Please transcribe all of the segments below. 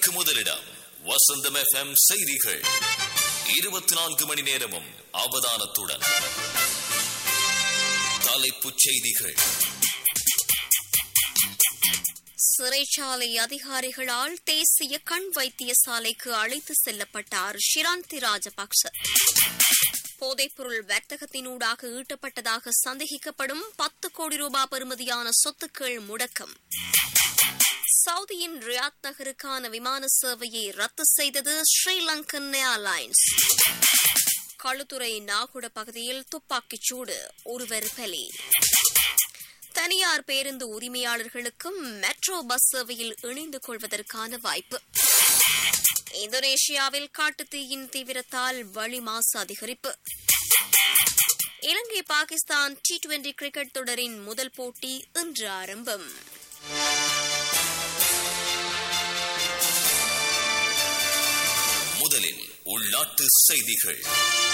மணிக்கு முதலிடம் வசந்தம் FM செய்திகள் 24 மணி நேரமும் அவதானத்துடன். தலைப்புச் செய்திகள். சிறைச்சாலை அதிகாரிகளால் தேசிய கண் வைத்தியசாலைக்கு அழைத்து செல்லப்பட்டார் ஷிராந்தி ராஜபக்ச. போதைப்பொருள் வர்த்தகத்தினூடாக ஈட்டப்பட்டதாக சந்தேகிக்கப்படும் 10 கோடி ரூபாய் பெறுமதியான சொத்துக்கள் முடக்கம். சவுதியின் ரியாத் நகருக்கான விமான சேவையை ரத்து செய்தது ஸ்ரீலங்கன் ஏர்லைன்ஸ். களுத்துறை நாகுட பகுதியில் துப்பாக்கிச் சூடு, ஒருவர் பலி. தனியார் பேருந்து உரிமையாளர்களுக்கும் மெட்ரோ பஸ் சேவையில் இணைந்து கொள்வதற்கான வாய்ப்பு. இந்தோனேஷியாவில் காட்டுத்தீயின் தீவிரத்தால் வளி மாசு அதிகரிப்பு. இலங்கை பாகிஸ்தான் T20 கிரிக்கெட் தொடரின் முதல் போட்டி இன்று ஆரம்பம். முதலில் உள்நாட்டு செய்திகள்.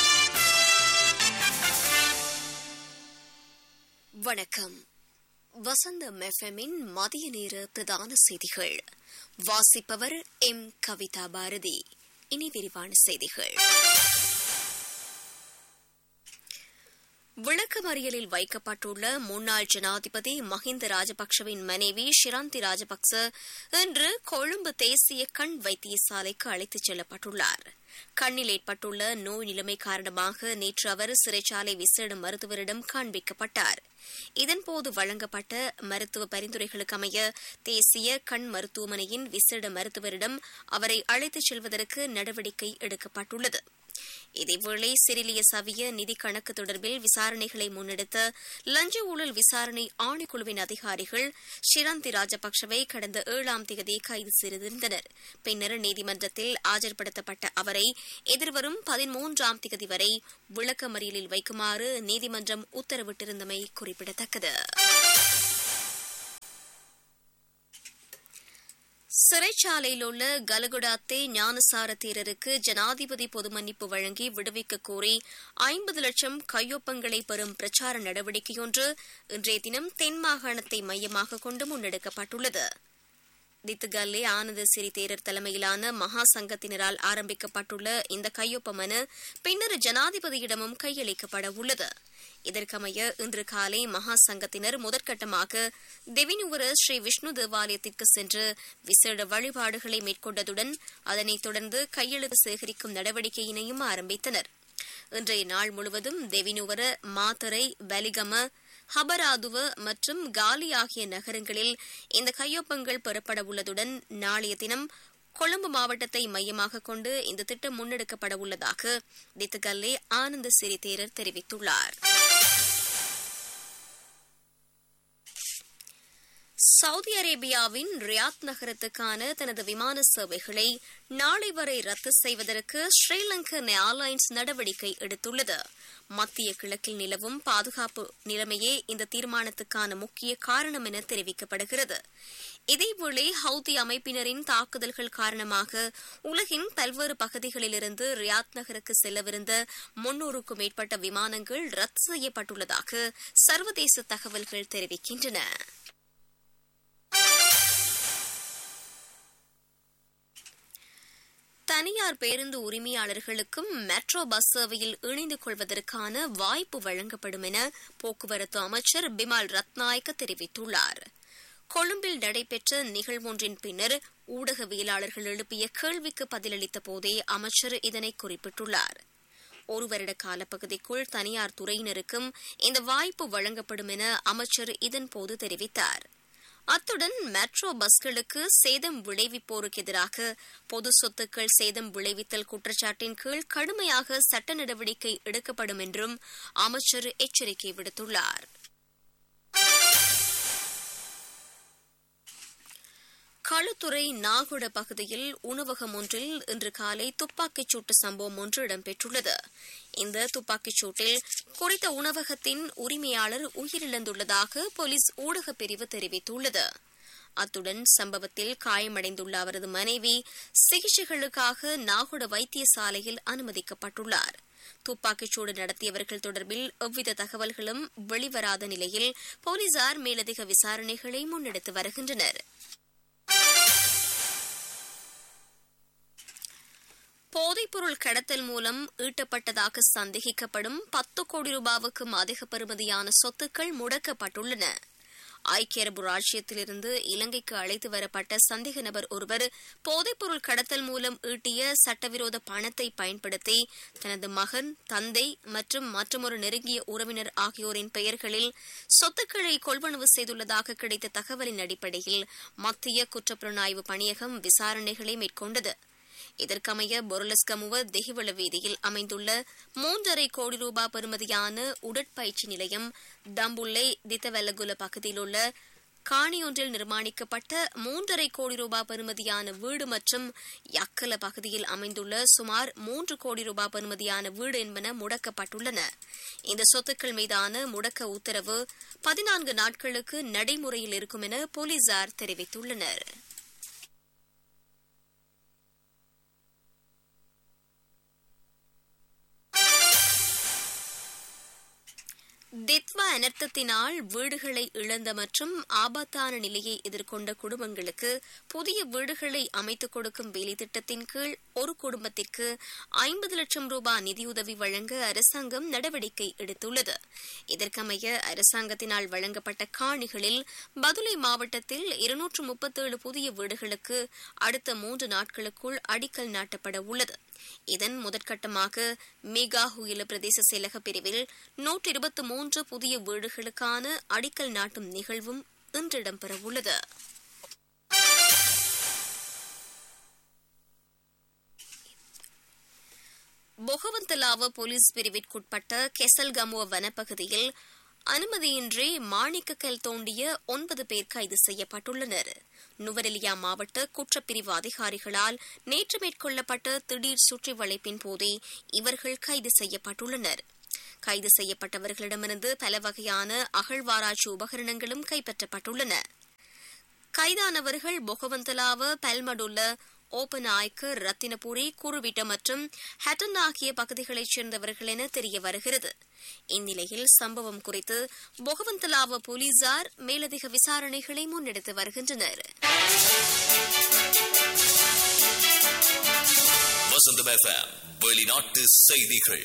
வணக்கம். வசந்தம் எஃப்எம்மின் மதிய நேர பிரதான செய்திகள். வாசிப்பவர் எம். கவிதா பாரதி. இனி விரிவான செய்திகள். விளக்கமறியலில் வைக்கப்பட்டுள்ள முன்னாள் ஜனாதிபதி மஹிந்த ராஜபக்சவின் மனைவி ஷிராந்தி ராஜபக்ச இன்று கொழும்பு தேசிய கண் வைத்தியசாலைக்கு அழைத்துச் செல்லப்பட்டுள்ளார். கண்ணில் ஏற்பட்டுள்ள நோய் நிலைமை காரணமாக நேற்று அவர் சிறைச்சாலை விசேட மருத்துவரிடம் காண்பிக்கப்பட்டார். இதன்போது வழங்கப்பட்ட மருத்துவ பரிந்துரைகளுக்கு அமைய தேசிய கண் மருத்துவமனையின் விசேட மருத்துவரிடம் அவரை அழைத்துச் செல்வதற்கு நடவடிக்கை எடுக்கப்பட்டுள்ளது. இதேவேளை சிறிலிய சவிய நிதி கணக்கு தொடர்பில் விசாரணைகளை முன்னெடுத்த லஞ்ச ஊழல் விசாரணை ஆணைக்குழுவின் அதிகாரிகள் ஷிராந்தி ராஜபக்சவை கடந்த 7ஆம் தேதி கைது செய்திருந்தனர். பின்னர் நீதிமன்றத்தில் ஆஜர்படுத்தப்பட்ட அவரை எதிர்வரும் 13ஆம் தேதி வரை விளக்கமறியலில் வைக்குமாறு நீதிமன்றம் உத்தரவிட்டிருந்தமை குறிப்பிடத்தக்கது. சிறைச்சாலையில் உள்ள கலகுடாத்தே ஞானசார தேரருக்கு ஜனாதிபதி பொது மன்னிப்பு வழங்கி விடுவிக்க கோரி 50 லட்சம் கையொப்பங்களை பெறும் பிரச்சார நடவடிக்கையொன்று இன்றைய தினம் தென் மாகாணத்தை மையமாக கொண்டு முன்னெடுக்கப்பட்டுள்ளது. தித்துகல்லே ஆனந்த சிறி தேரர் தலைமையிலான மகா சங்கத்தினரால் ஆரம்பிக்கப்பட்டுள்ள இந்த கையொப்ப மனு பின்னர் ஜனாதிபதியிடமும் கையளிக்கப்பட உள்ளது. இதற்கமைய இன்று காலை மகா சங்கத்தினர் முதற்கட்டமாக தெவினுவர ஸ்ரீ விஷ்ணு தேவாலயத்திற்கு சென்று விசேட வழிபாடுகளை மேற்கொண்டதுடன் அதனைத் தொடர்ந்து கையெழுத்து சேகரிக்கும் நடவடிக்கையினையும் ஆரம்பித்தனர். இன்றைய நாள் முழுவதும் தெவினுவர, மாத்தரை, வலிகம, ஹபராதுவ மற்றும் காலி ஆகிய நகரங்களில் இந்த கையொப்பங்கள் பெறப்பட உள்ளதுடன் நாளைய தினம் கொழும்பு மாவட்டத்தை மையமாக கொண்டு இந்த திட்டம் முன்னெடுக்கப்பட உள்ளதாக தித்துகல்லே ஆனந்த சிறி தேரர் தெரிவித்துள்ளார். சவுதி அரேபியாவின் ரியாத் நகரத்துக்கான தனது விமான சேவைகளை நாளை வரை ரத்து செய்வதற்கு ஸ்ரீலங்கன் ஏர்லைன்ஸ் நடவடிக்கை எடுத்துள்ளது. மத்திய கிழக்கில் நிலவும் பாதுகாப்பு நிலைமையே இந்த தீர்மானத்துக்கான முக்கிய காரணம் என தெரிவிக்கப்படுகிறது. இதேவேளை ஹவுதி அமைப்பினரின் தாக்குதல்கள் காரணமாக உலகின் பல்வேறு பகுதிகளிலிருந்து ரியாத் நகருக்கு செல்லவிருந்த 300க்கும் மேற்பட்ட விமானங்கள் ரத்து செய்யப்பட்டுள்ளதாக சர்வதேச தகவல்கள் தெரிவிக்கின்றன. தனியார் பேருந்து உரிமையாளர்களுக்கும் மெட்ரோ பஸ் சேவையில் இணைந்து கொள்வதற்கான வாய்ப்பு வழங்கப்படும் என போக்குவரத்து அமைச்சர் பிமல் ரத்நாயக்க தெரிவித்துள்ளார். கொழும்பில் நடைபெற்ற நிகழ்வொன்றின் பின்னர் ஊடகவியலாளர்கள் எழுப்பிய கேள்விக்கு பதிலளித்த போதே அமைச்சர் இதனை குறிப்பிட்டுள்ளார். ஒரு வருட காலப்பகுதிக்குள் தனியார் துறையினருக்கும் இந்த வாய்ப்பு வழங்கப்படும் என அமைச்சர் இதன்போது தெரிவித்தார். அத்துடன் மெட்ரோ பஸ்களுக்கு சேதம் விளைவிப்போருக்கு எதிராக பொது சொத்துக்கள் சேதம் விளைவித்தல் குற்றச்சாட்டின் கீழ் கடுமையாக சட்ட நடவடிக்கை எடுக்கப்படும் என்றும் அமைச்சர் எச்சரிக்கை விடுத்துள்ளார். களுத்துறை நாகுட பகுதியில் உணவகம் ஒன்றில் இன்று காலை துப்பாக்கிச் சூட்டு சம்பவம் ஒன்று இடம்பெற்றுள்ளது. இந்த துப்பாக்கிச் சூட்டில் குறித்த உணவகத்தின் உரிமையாளர் உயிரிழந்துள்ளதாக போலீஸ் ஊடகப் பிரிவு தெரிவித்துள்ளது. அத்துடன் சம்பவத்தில் காயமடைந்துள்ள அவரது மனைவி சிகிச்சைகளுக்காக நாகுட வைத்தியசாலையில் அனுமதிக்கப்பட்டுள்ளார். துப்பாக்கிச்சூடு நடத்தியவர்கள் தொடர்பில் எவ்வித தகவல்களும் வெளிவராத நிலையில் போலீசார் மேலதிக விசாரணைகளை முன்னெடுத்து வருகின்றனர். போதைப்பொருள் கடத்தல் மூலம் ஈட்டப்பட்டதாக சந்தேகிக்கப்படும் 10 கோடி ரூபாவுக்கும் அதிக பெறுமதியான சொத்துக்கள் முடக்கப்பட்டுள்ளன. ஐக்கிய அரபு ராச்சியத்திலிருந்து இலங்கைக்கு அழைத்து வரப்பட்ட சந்தேக நபர் ஒருவர் போதைப்பொருள் கடத்தல் மூலம் ஈட்டிய சட்டவிரோத பணத்தை பயன்படுத்தி தனது மகன், தந்தை மற்றும் மற்றொரு நெருங்கிய உறவினர் ஆகியோரின் பெயர்களில் சொத்துக்களை கொள்வனவு செய்துள்ளதாக கிடைத்த தகவலின் அடிப்படையில் மத்திய குற்றப்புலனாய்வு பணியகம் விசாரணைகளை மேற்கொண்டது. இதற்கமைய பொருளஸ்கமுவ தெஹிவள வீதியில் அமைந்துள்ள 3.5 கோடி ரூபாய் பெறுமதியான உடற்பயிற்சி நிலையம், தம்புள்ளை தித்தவெல்லகுல பகுதியில் உள்ள காணியொன்றில் நிர்மாணிக்கப்பட்ட 3.5 கோடி ரூபாய் பெறுமதியான வீடு மற்றும் யக்கல பகுதியில் அமைந்துள்ள சுமார் 3 கோடி ரூபாய் பெறுமதியான வீடு என்பன முடக்கப்பட்டுள்ளன. இந்த சொத்துக்கள் மீதான முடக்க உத்தரவு 14 நாட்களுக்கு நடைமுறையில் இருக்கும் என போலீசார் தெரிவித்துள்ளனர். தித்வா அனர்த்தத்தினால் வீடுகளை இழந்த மற்றும் ஆபத்தான நிலையை எதிர்கொண்ட குடும்பங்களுக்கு புதிய வீடுகளை அமைத்துக் கொடுக்கும் வேலை திட்டத்தின் கீழ் ஒரு குடும்பத்திற்கு 50 லட்சம் ரூபாய் நிதியுதவி வழங்க அரசாங்கம் நடவடிக்கை எடுத்துள்ளது. இதற்கமைய அரசாங்கத்தினால் வழங்கப்பட்ட காணிகளில் பதுளை மாவட்டத்தில் 237 புதிய வீடுகளுக்கு அடுத்த 3 நாட்களுக்குள் அடிக்கல் நாட்டப்பட உள்ளது. இதன் முதற்கட்டமாக மேகாஹுயில பிரதேச செயலக பிரிவில் 123 புதிய வீடுகளுக்கான அடிக்கல் நாட்டும் நிகழ்வும் இன்று இடம்பெறவுள்ளது. பொகவந்தலாவ போலீஸ் பிரிவிற்குட்பட்ட கெசல்கமுவ வனப்பகுதியில் அனுமதியின்றி மாணிக்கக்கல் தோண்டிய 9 பேர் கைது செய்யப்பட்டுள்ளனர். நுவரெலியா மாவட்ட குற்றப்பிரிவு அதிகாரிகளால் நேற்று மேற்கொள்ளப்பட்ட திடீர் சுற்றி வளைப்பின் போதே இவர்கள் கைது செய்யப்பட்டுள்ளனர். கைது செய்யப்பட்டவர்களிடமிருந்து பல வகையான அகழ்வாராய்ச்சி உபகரணங்களும் கைப்பற்றப்பட்டுள்ளன. கைதானவர்கள் பொகவந்தலாவ, பல்மடுல்ல, ஓபநாயக்க, ரத்தினபுரி, குருவிட்ட மற்றும் ஹட்டன் ஆகிய பகுதிகளைச் சேர்ந்தவர்கள் என தெரிய வருகிறது. இந்நிலையில் சம்பவம் குறித்து பொகவந்தலாவ போலீசார் மேலதிக விசாரணைகளை முன்னெடுத்து வருகின்றனர். வசந்தம் FM வெளிநாட்டு செய்திகள்.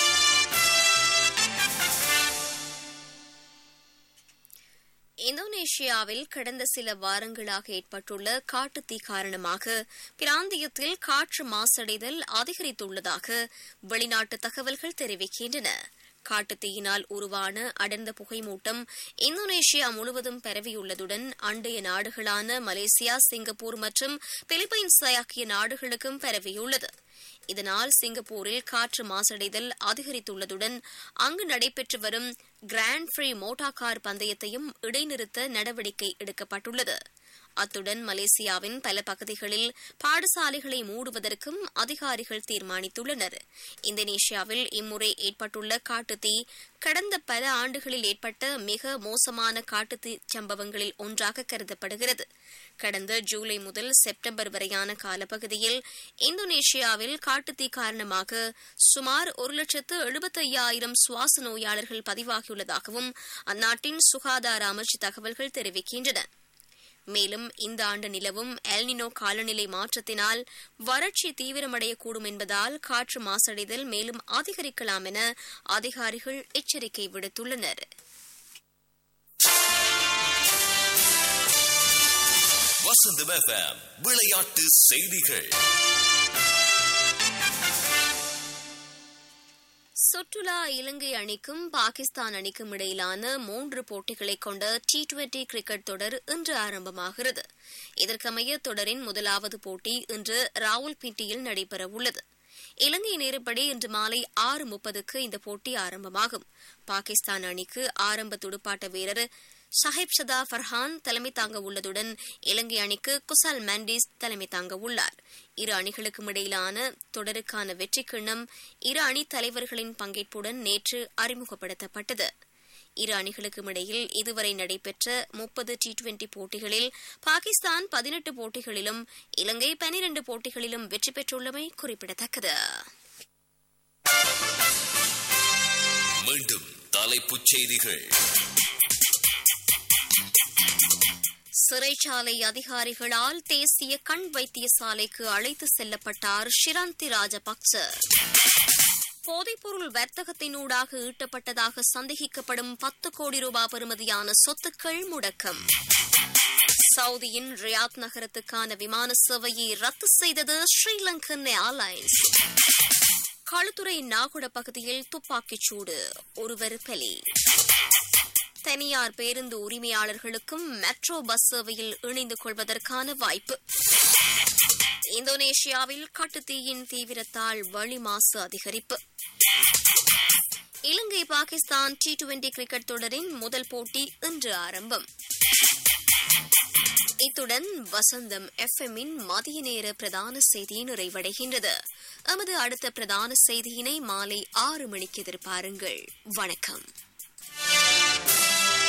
இந்தோனேஷியாவில் கடந்த சில வாரங்களாக ஏற்பட்டுள்ள காட்டுத்தீ காரணமாக பிராந்தியத்தில் காற்று மாசடைதல் அதிகரித்துள்ளதாக வெளிநாட்டு தகவல்கள் தெரிவிக்கின்றன. காட்டுத்தீயினால் உருவான அடர்ந்த புகைமூட்டம் இந்தோனேஷியா முழுவதும் பரவியுள்ளதுடன் அண்டைய நாடுகளான மலேசியா, சிங்கப்பூர் மற்றும் பிலிப்பைன்ஸ் ஆகிய நாடுகளுக்கும் பரவியுள்ளது. இதனால் சிங்கப்பூரில் காற்று மாசடைதல் அதிகரித்துள்ளதுடன் அங்கு நடைபெற்று வரும் கிராண்ட் ஃப்ரீ மோட்டார் கார் பந்தயத்தையும் இடைநிறுத்த நடவடிக்கை எடுக்கப்பட்டுள்ளது. அத்துடன் மலேசியாவின் பல பகுதிகளில் பாடசாலைகளை மூடுவதற்கும் அதிகாரிகள் தீர்மானித்துள்ளனர். இந்தோனேஷியாவில் இம்முறை ஏற்பட்டுள்ள காட்டுத்தீ கடந்த பல ஆண்டுகளில் ஏற்பட்ட மிக மோசமான காட்டுத்தீ சம்பவங்களில் ஒன்றாக கருதப்படுகிறது. கடந்த ஜூலை முதல் செப்டம்பர் வரையான காலப்பகுதியில் இந்தோனேஷியாவில் காட்டுத்தீ காரணமாக சுமார் 1,75,000 சுவாச நோயாளர்கள் பதிவாகியுள்ளதாகவும் அந்நாட்டின் சுகாதார அமைச்சு தகவல்கள் தெரிவிக்கின்றன. மேலும் இந்த ஆண்டு நிலவும் எல்னினோ காலநிலை மாற்றத்தினால் வறட்சி தீவிரமடையக்கூடும் என்பதால் காற்று மாசடைதல் மேலும் அதிகரிக்கலாம் என அதிகாரிகள் எச்சரிக்கை விடுத்துள்ளனர். வசந்தம் FM விளையாட்டு செய்திகள். சுற்றுலா இலங்கை அணிக்கும் பாகிஸ்தான் அணிக்கும் இடையிலான 3 போட்டிகளை கொண்ட T20 கிரிக்கெட் தொடர் இன்று ஆரம்பமாகிறது. இதற்கமைய தொடரின் முதலாவது போட்டி இன்று ராவல்பிண்டியில் நடைபெறவுள்ளது. இலங்கை நேரப்படி இன்று மாலை 6:30க்கு இந்த போட்டி ஆரம்பமாகும். பாகிஸ்தான் அணிக்கு ஆரம்ப துடுப்பாட்ட வீரர் ஷஹிப் ஷதா ஃபர்ஹான் தலைமை தாங்க உள்ளதுடன் இலங்கை அணிக்கு குசால் மெண்டிஸ் தலைமை தாங்க உள்ளார். இரு அணிகளுக்கும் இடையிலான தொடருக்கான வெற்றி கிண்ணம் இரு அணி தலைவர்களின் பங்கேற்புடன் நேற்று அறிமுகப்படுத்தப்பட்டது. இரு அணிகளுக்கும் இடையில் இதுவரை நடைபெற்ற 30 T20 போட்டிகளில் பாகிஸ்தான் 18 போட்டிகளிலும் இலங்கை 12 போட்டிகளிலும் வெற்றி பெற்றுள்ளமை குறிப்பிடத்தக்கது. மீண்டும் தலைப்புச் செய்திகள். சிறைச்சாலை அதிகாரிகளால் தேசிய கண் வைத்தியசாலைக்கு அழைத்து செல்லப்பட்டார் ஷிரந்தி ராஜபக்ச. போதைப்பொருள் வர்த்தகத்தினூடாக ஈட்டப்பட்டதாக சந்தேகிக்கப்படும் 10 கோடி ரூபாய் பெறுமதியான சொத்துக்கள் முடக்கம். சவுதியின் ரியாத் நகரத்துக்கான விமான சேவையை ரத்து செய்தது ஸ்ரீலங்கன் ஏர்லைன்ஸ். களுத்துறை நாகுட பகுதியில் துப்பாக்கிச் சூடு, ஒருவர் பலி. தனியார் பேருந்து உரிமையாளர்களுக்கும் மெட்ரோ பஸ் சேவையில் இணைந்து கொள்வதற்கான வாய்ப்பு. இந்தோனேஷியாவில் காட்டுத்தீயின் தீவிரத்தால் வளி மாசு அதிகரிப்பு. இலங்கை பாகிஸ்தான் T20 கிரிக்கெட் தொடரின் முதல் போட்டி இன்று ஆரம்பம். இத்துடன் வசந்தம் FM-இன் மதிய நேர பிரதான செய்தி நிறைவடைகின்றது. எமது அடுத்த பிரதான செய்தியினை மாலை 6 மணிக்கு எதிர்பாருங்கள். வணக்கம்.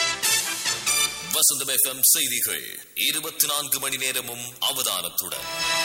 வசந்தம் FM செய்திகள் 24 மணி நேரமும் அவதானத்துடன்.